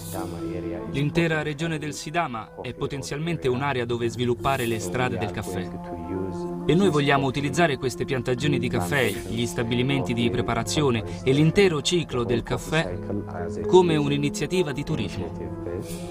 L'intera regione del Sidama è potenzialmente un'area dove sviluppare le strade del caffè. E noi vogliamo utilizzare queste piantagioni di caffè, gli stabilimenti di preparazione e l'intero ciclo del caffè come un'iniziativa di turismo.